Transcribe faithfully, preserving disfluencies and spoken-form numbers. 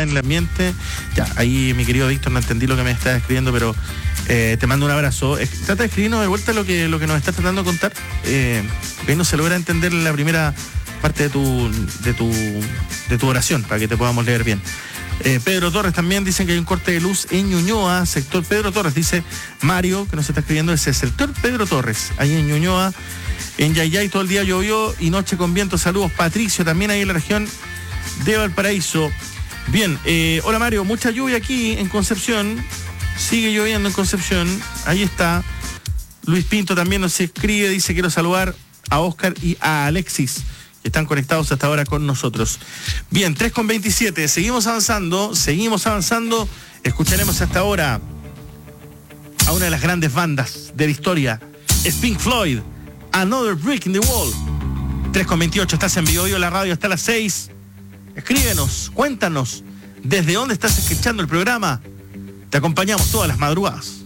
en el ambiente. Ya, ahí mi querido Víctor, no entendí lo que me estás escribiendo, pero eh, te mando un abrazo. Eh, trata de escribirnos de vuelta lo que, lo que nos estás tratando de contar, eh, porque ahí no se logra entender la primera parte de tu, de tu, de tu oración, para que te podamos leer bien. Eh, Pedro Torres también dicen que hay un corte de luz en Ñuñoa, sector Pedro Torres, dice Mario, que nos está escribiendo, ese sector Pedro Torres, ahí en Ñuñoa. En Yayay todo el día llovió y noche con viento. Saludos, Patricio, también ahí en la región de Valparaíso. Bien, eh, hola Mario, mucha lluvia aquí en Concepción. Sigue lloviendo en Concepción. Ahí está. Luis Pinto también nos escribe, dice quiero saludar a Oscar y a Alexis, que están conectados hasta ahora con nosotros. Bien, tres con veintisiete, seguimos avanzando, seguimos avanzando. Escucharemos hasta ahora a una de las grandes bandas de la historia, es Pink Floyd. Another Brick in the Wall. tres con veintiocho, estás en Vivo Vivo la radio hasta las seis. Escríbenos, cuéntanos desde dónde estás escuchando el programa. Te acompañamos todas las madrugadas.